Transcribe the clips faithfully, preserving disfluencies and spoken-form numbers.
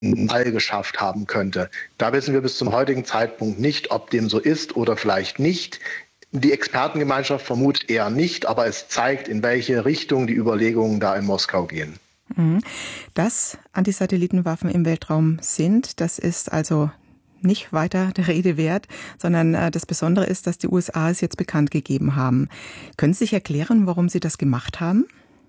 All geschafft haben könnte. Da wissen wir bis zum heutigen Zeitpunkt nicht, ob dem so ist oder vielleicht nicht. Die Expertengemeinschaft vermutet eher nicht, aber es zeigt, in welche Richtung die Überlegungen da in Moskau gehen. Dass Antisatellitenwaffen im Weltraum sind, das ist also nicht weiter der Rede wert, sondern äh, das Besondere ist, dass die U S A es jetzt bekannt gegeben haben. Können Sie sich erklären, warum Sie das gemacht haben?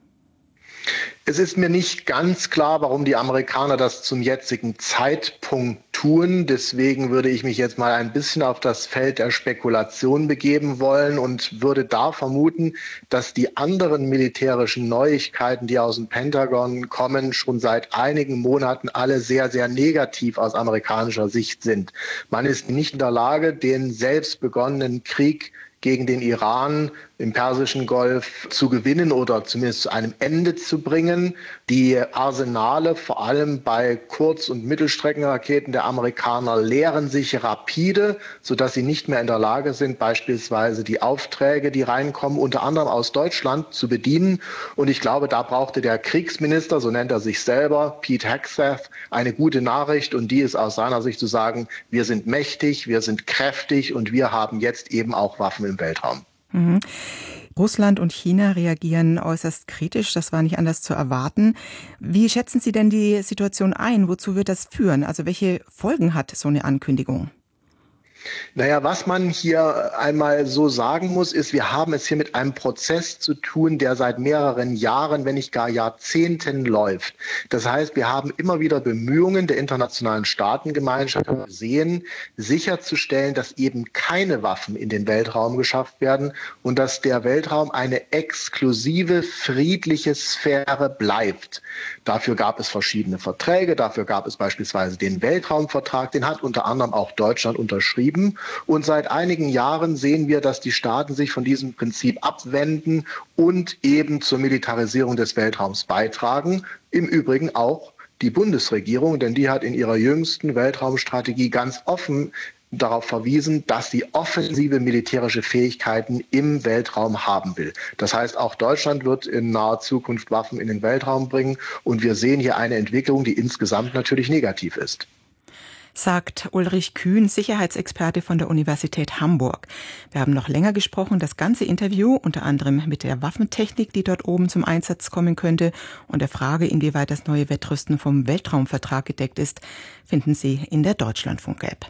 Es ist mir nicht ganz klar, warum die Amerikaner das zum jetzigen Zeitpunkt tun. Deswegen würde ich mich jetzt mal ein bisschen auf das Feld der Spekulation begeben wollen und würde da vermuten, dass die anderen militärischen Neuigkeiten, die aus dem Pentagon kommen, schon seit einigen Monaten alle sehr, sehr negativ aus amerikanischer Sicht sind. Man ist nicht in der Lage, den selbst begonnenen Krieg gegen den Iran im Persischen Golf zu gewinnen oder zumindest zu einem Ende zu bringen. Die Arsenale, vor allem bei Kurz- und Mittelstreckenraketen der Amerikaner, leeren sich rapide, sodass sie nicht mehr in der Lage sind, beispielsweise die Aufträge, die reinkommen, unter anderem aus Deutschland, zu bedienen. Und ich glaube, da brauchte der Kriegsminister, so nennt er sich selber, Pete Hegseth, eine gute Nachricht. Und die ist aus seiner Sicht zu sagen, wir sind mächtig, wir sind kräftig und wir haben jetzt eben auch Waffen im Weltraum. Mhm. Russland und China reagieren äußerst kritisch, das war nicht anders zu erwarten. Wie schätzen Sie denn die Situation ein? Wozu wird das führen? Also welche Folgen hat so eine Ankündigung? Naja, was man hier einmal so sagen muss, ist, wir haben es hier mit einem Prozess zu tun, der seit mehreren Jahren, wenn nicht gar Jahrzehnten läuft. Das heißt, wir haben immer wieder Bemühungen der internationalen Staatengemeinschaft gesehen, sicherzustellen, dass eben keine Waffen in den Weltraum geschafft werden und dass der Weltraum eine exklusive, friedliche Sphäre bleibt. Dafür gab es verschiedene Verträge, dafür gab es beispielsweise den Weltraumvertrag, den hat unter anderem auch Deutschland unterschrieben. Und seit einigen Jahren sehen wir, dass die Staaten sich von diesem Prinzip abwenden und eben zur Militarisierung des Weltraums beitragen. Im Übrigen auch die Bundesregierung, denn die hat in ihrer jüngsten Weltraumstrategie ganz offen darauf verwiesen, dass sie offensive militärische Fähigkeiten im Weltraum haben will. Das heißt, auch Deutschland wird in naher Zukunft Waffen in den Weltraum bringen. Und wir sehen hier eine Entwicklung, die insgesamt natürlich negativ ist. Sagt Ulrich Kühn, Sicherheitsexperte von der Universität Hamburg. Wir haben noch länger gesprochen, das ganze Interview, unter anderem mit der Waffentechnik, die dort oben zum Einsatz kommen könnte, und der Frage, inwieweit das neue Wettrüsten vom Weltraumvertrag gedeckt ist, finden Sie in der Deutschlandfunk-App.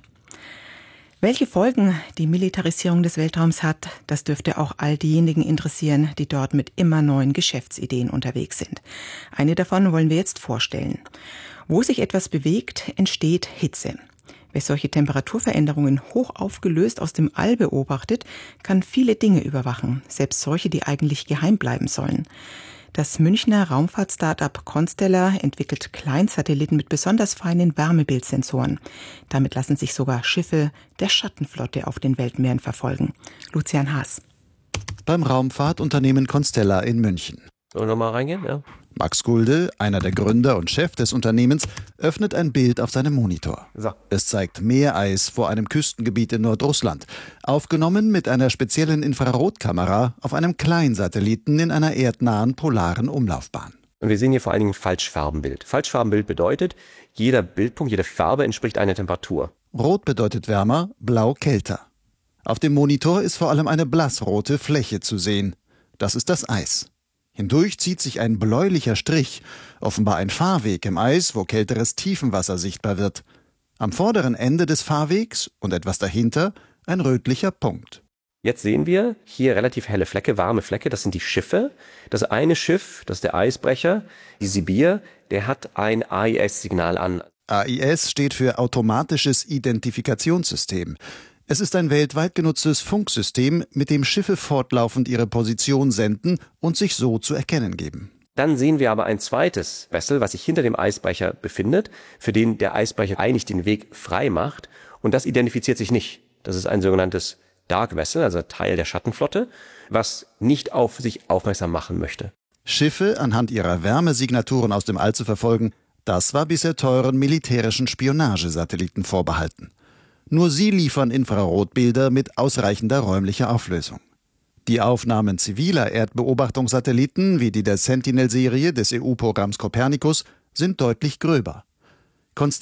Welche Folgen die Militarisierung des Weltraums hat, das dürfte auch all diejenigen interessieren, die dort mit immer neuen Geschäftsideen unterwegs sind. Eine davon wollen wir jetzt vorstellen. Wo sich etwas bewegt, entsteht Hitze. Wer solche Temperaturveränderungen hoch aufgelöst aus dem All beobachtet, kann viele Dinge überwachen, selbst solche, die eigentlich geheim bleiben sollen. Das Münchner Raumfahrt-Startup Constellar entwickelt Kleinsatelliten mit besonders feinen Wärmebildsensoren. Damit lassen sich sogar Schiffe der Schattenflotte auf den Weltmeeren verfolgen. Lucian Haas. Beim Raumfahrtunternehmen Constellar in München. Sollen wir nochmal reingehen? Ja. Max Gulde, einer der Gründer und Chef des Unternehmens, öffnet ein Bild auf seinem Monitor. So. Es zeigt Meereis vor einem Küstengebiet in Nordrussland, aufgenommen mit einer speziellen Infrarotkamera auf einem Kleinsatelliten in einer erdnahen polaren Umlaufbahn. Und wir sehen hier vor allen Dingen Falschfarbenbild. Falschfarbenbild bedeutet, jeder Bildpunkt, jede Farbe entspricht einer Temperatur. Rot bedeutet wärmer, blau kälter. Auf dem Monitor ist vor allem eine blassrote Fläche zu sehen. Das ist das Eis. Hindurch zieht sich ein bläulicher Strich, offenbar ein Fahrweg im Eis, wo kälteres Tiefenwasser sichtbar wird. Am vorderen Ende des Fahrwegs und etwas dahinter ein rötlicher Punkt. Jetzt sehen wir hier relativ helle Flecke, warme Flecke, das sind die Schiffe. Das eine Schiff, das ist der Eisbrecher, die Sibir, der hat ein A I S-Signal an. A I S steht für Automatisches Identifikationssystem. Es ist ein weltweit genutztes Funksystem, mit dem Schiffe fortlaufend ihre Position senden und sich so zu erkennen geben. Dann sehen wir aber ein zweites Vessel, was sich hinter dem Eisbrecher befindet, für den der Eisbrecher eigentlich den Weg frei macht. Und das identifiziert sich nicht. Das ist ein sogenanntes Dark Vessel, also Teil der Schattenflotte, was nicht auf sich aufmerksam machen möchte. Schiffe anhand ihrer Wärmesignaturen aus dem All zu verfolgen, das war bisher teuren militärischen Spionagesatelliten vorbehalten. Nur sie liefern Infrarotbilder mit ausreichender räumlicher Auflösung. Die Aufnahmen ziviler Erdbeobachtungssatelliten, wie die der Sentinel-Serie des E U-Programms Copernicus, sind deutlich gröber. Konstanz